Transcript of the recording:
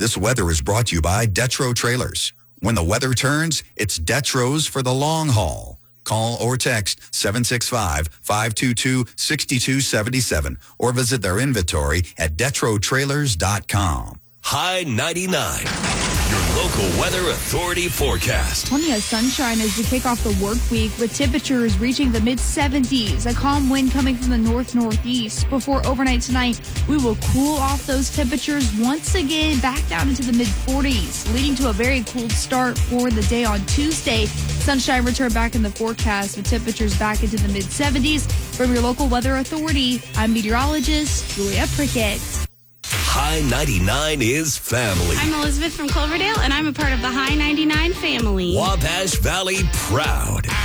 This weather is brought to you by Detro Trailers. When the weather turns, it's Detro's for the long haul. Call or text 765-522-6277 or visit their inventory at DetroTrailers.com. High 99, your local weather authority forecast. Plenty of sunshine as we kick off the work week with temperatures reaching the mid-70s. A calm wind coming from the north-northeast. Before overnight tonight, we will cool off those temperatures once again back down into the mid-40s, leading to a very cool start for the day on Tuesday. Sunshine return back in the forecast with temperatures back into the mid-70s. From your local weather authority, I'm meteorologist Julia Prickett. High 99 is family. I'm Elizabeth from Cloverdale, and I'm a part of the High 99 family. Wabash Valley proud.